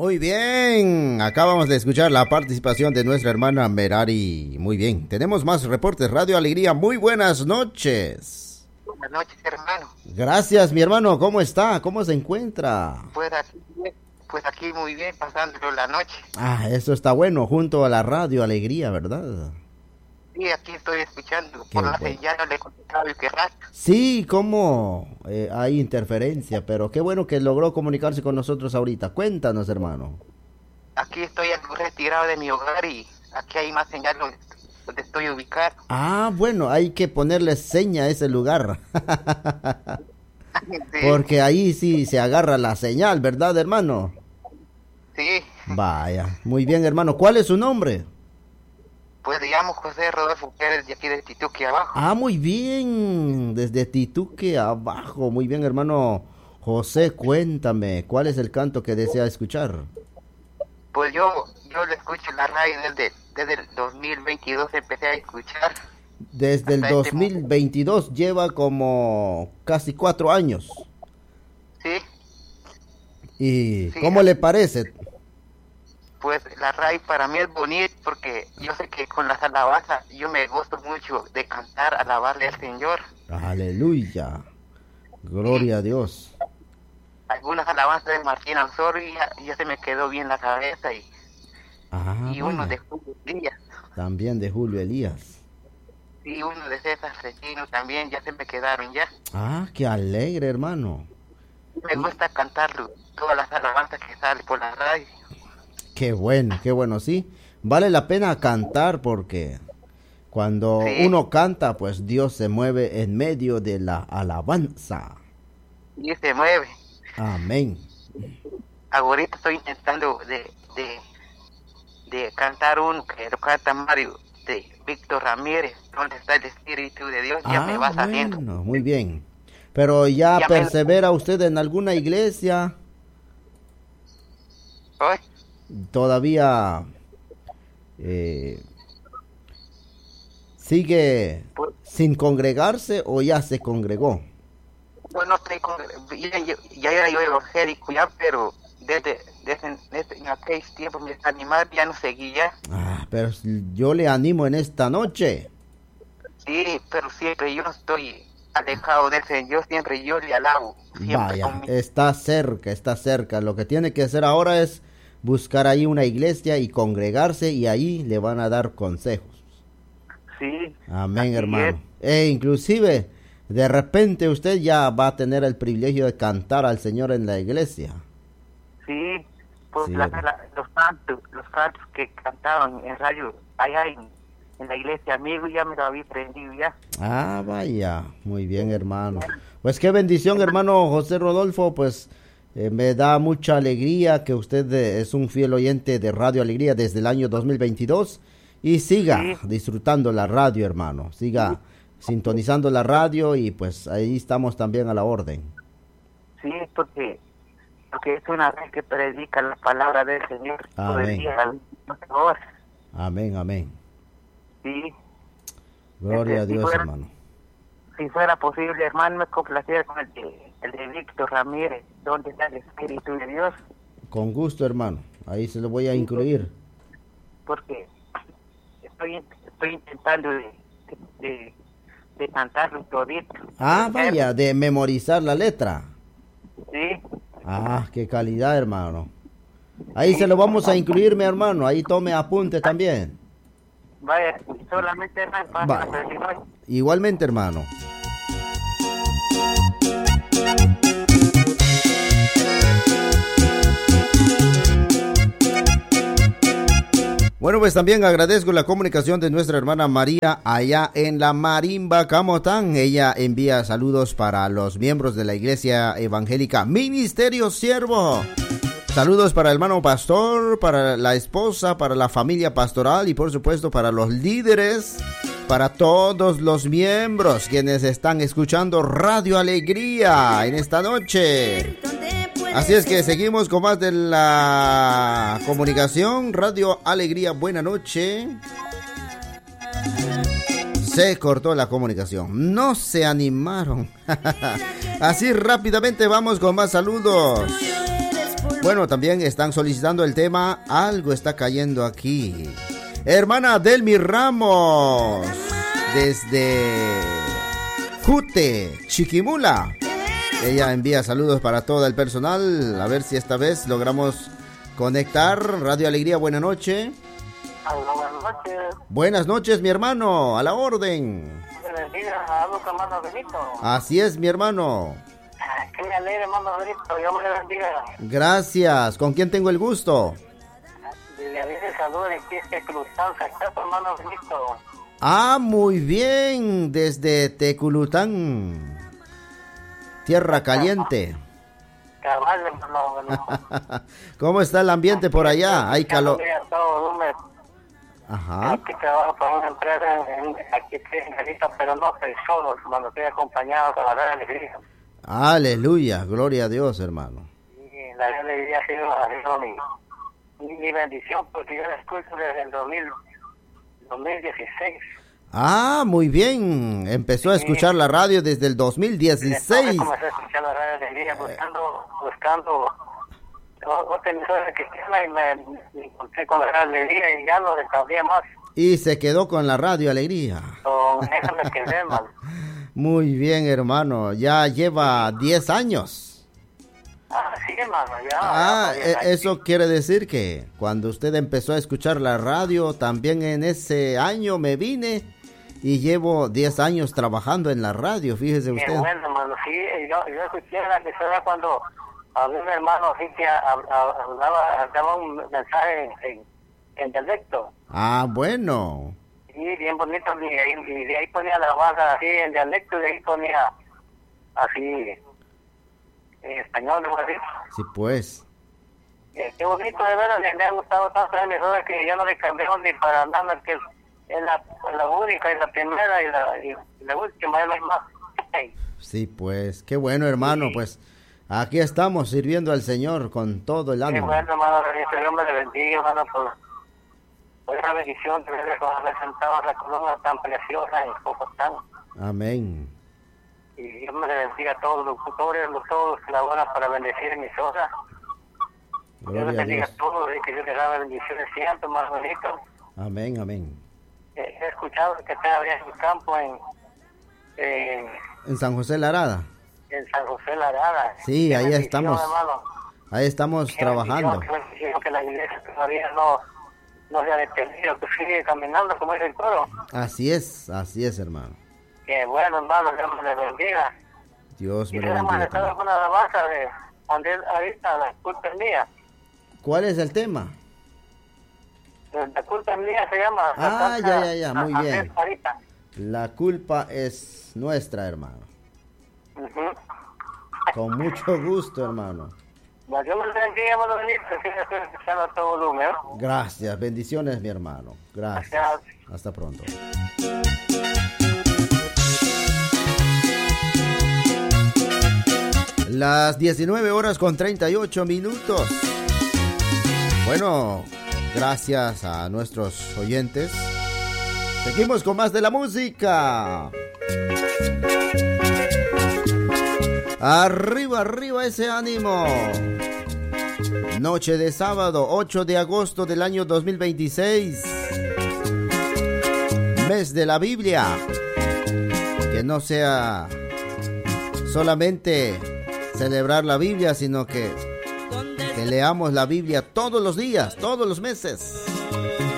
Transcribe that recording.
Muy bien, acabamos de escuchar la participación de nuestra hermana Merari. Muy bien, tenemos más reportes. Radio Alegría, muy buenas noches. Buenas noches, hermano. Gracias, mi hermano. ¿Cómo está? ¿Cómo se encuentra? Pues aquí muy bien, pasándolo la noche. Ah, eso está bueno, junto a la Radio Alegría, ¿verdad? Sí, aquí estoy escuchando. Por la señal no le he contestado el que rato. Sí, como hay interferencia, pero qué bueno que logró comunicarse con nosotros ahorita. Cuéntanos, hermano. Aquí estoy algo retirado de mi hogar y aquí hay más señal donde estoy ubicado. Ah, bueno, hay que ponerle seña a ese lugar. Sí. Porque ahí sí se agarra la señal, ¿verdad, hermano? Sí. Vaya, muy bien, hermano. ¿Cuál es su nombre? Pues le llamo José Rodolfo Pérez de aquí de Tituque Abajo. Ah, muy bien, desde Tituque Abajo. Muy bien, hermano José, cuéntame, ¿cuál es el canto que desea escuchar? Pues yo le escucho la radio desde el 2022, empecé a escuchar. Desde el 2022, lleva como casi 4 años. Sí. ¿Y sí, cómo le parece? Pues la radio para mí es bonita porque yo sé que con las alabanzas yo me gozo mucho de cantar, alabarle al Señor. Aleluya, gloria a Dios. Algunas alabanzas de Martín Anzor ya se me quedó bien la cabeza y uno de Julio Elías. También de Julio Elías. Sí, uno de César Regino también ya se me quedaron ya. Ah, qué alegre, hermano. Me gusta cantarlo, todas las alabanzas que salen por la radio. Qué bueno, sí. Vale la pena cantar porque cuando uno canta, pues Dios se mueve en medio de la alabanza. Y se mueve. Amén. Ahorita estoy intentando de cantar uno que lo canta Mario, de Víctor Ramírez, donde está el Espíritu de Dios, ya me va saliendo. Bueno, muy bien. Pero ya persevera usted en alguna iglesia. ¿Hoy? Todavía sigue sin congregarse o ya se congregó. Bueno, ya era yo evangélico ya, pero desde en aquellos tiempos me desanimaba, ya no seguía. Pero yo le animo en esta noche. Sí, pero siempre yo no estoy alejado del Señor, siempre yo le alabo. Vaya, está cerca. Lo que tiene que hacer ahora es buscar ahí una iglesia y congregarse y ahí le van a dar consejos. Sí. Amén, hermano. Inclusive, de repente usted ya va a tener el privilegio de cantar al Señor en la iglesia. Sí, pues los cantos que cantaban en radio allá en la iglesia, amigo, ya me lo había aprendido ya. Vaya, muy bien, hermano. Pues qué bendición, hermano José Rodolfo, pues me da mucha alegría que usted es un fiel oyente de Radio Alegría desde el año 2022 y siga disfrutando la radio, hermano. Siga sintonizando la radio y pues ahí estamos también a la orden. Sí, porque es una vez que predica la palabra del Señor. Amén. Amén. Sí. Gloria a Dios, hermano. Si fuera posible, hermano, me complaciera con el de Víctor Ramírez, donde está el Espíritu de Dios. Con gusto, hermano. Ahí se lo voy a incluir. Porque estoy intentando de cantarlo todito. Vaya, de memorizar la letra. Sí. Qué calidad, hermano. Ahí se lo vamos a incluir, mi hermano. Ahí tome apunte también. Vaya, solamente, hermano. Igualmente, hermano. Bueno, pues también agradezco la comunicación de nuestra hermana María allá en la Marimba, Camotán. Ella envía saludos para los miembros de la Iglesia Evangélica Ministerio Siervo. Saludos para el hermano pastor, para la esposa, para la familia pastoral y por supuesto para los líderes, para todos los miembros quienes están escuchando Radio Alegría en esta noche. Así es que seguimos con más de la comunicación. Radio Alegría, buena noche. Se cortó la comunicación. No se animaron. Así rápidamente vamos con más saludos. Bueno, también están solicitando el tema Algo está cayendo aquí. Hermana Delmi Ramos, desde Jute, Chiquimula. Ella envía saludos para todo el personal. A ver si esta vez logramos conectar. Radio Alegría, buena noche. Buenas noches. Buenas noches, mi hermano, a la orden. Hablo con hermano Benito. Así es, mi hermano. Que me alegre, hermano Benito. Dios me le bendiga. Gracias. ¿Con quién tengo el gusto? Le alegre saludos de Quisque Cruzán, Sacato, hermano Benito. Ah, muy bien. Desde Teculután, tierra caliente. Cabal, hermano Benito. ¿Cómo está el ambiente por allá? Hay calor. Ajá. Aquí trabajo para una empresa aquí en Garita, pero no estoy solo, hermano, estoy acompañado con la gran alegría. Aleluya, gloria a Dios, hermano. Y la gran alegría ha sido mi bendición, porque yo la escucho desde el 2016. Ah, muy bien. Empezó a escuchar la radio desde el 2016. Comencé a escuchar la radio alegría buscando otra emisora cristiana y me encontré con la radio alegría y ya no descabría más. Y se quedó con la radio Alegría. Con esa me quedé, man. Muy bien, hermano. Ya lleva 10 años. Sí, hermano, ya. Eso quiere decir que cuando usted empezó a escuchar la radio, también en ese año me vine y llevo 10 años trabajando en la radio, fíjese usted. Qué bueno, hermano, sí, yo escuché la emisora cuando había un hermano así que daba un mensaje en dialecto. Ah, bueno. Sí, bien bonito, y de ahí ponía la banda así en dialecto, y de ahí ponía así en español, ¿no? Así. Sí, pues. Qué bonito, de verdad, me ha gustado tanto la emisora que yo no le cambié ni para nada, que es la única, y la primera, y la última, y no hay más. Sí, pues, qué bueno, hermano, pues. Aquí estamos sirviendo al Señor con todo el ánimo. Qué bueno, hermano, que Dios me le bendiga, hermano, por esa bendición de haber presentado la columna tan preciosa en Cocotán. Amén. Y Dios me le bendiga a todos los locutores, todos que laboran para bendecir mi sosa. Dios me bendiga a todos y que Dios les da bendiciones siempre, más bonito. Amén, amén. He escuchado que usted habría en su campo en San José Larada. En San José Larada. Sí, ahí estamos. Hermano. Ahí estamos trabajando. Que la iglesia todavía no se ha detenido, que sigue caminando como es el coro. Así es, hermano. Qué bueno, hermano, Dios me le bendiga. Dios me le bendiga. ¿Y manejado alguna alabanza de Andrés ahorita, la culpa es mía? ¿Cuál es el tema? La culpa es mía se llama. Ya, muy bien. Ahorita. La culpa es nuestra, hermano. Con mucho gusto, hermano. Dios me bendiga, hermano Benito, que estoy escuchando a todo volumen. Gracias, bendiciones, mi hermano. Gracias. Hasta pronto. Las 19:38. Bueno, gracias a nuestros oyentes. Seguimos con más de la música. Arriba, arriba ese ánimo. Noche de sábado, 8 de agosto del año 2026. Mes de la Biblia. Que no sea solamente celebrar la Biblia, sino que leamos la Biblia todos los días, todos los meses.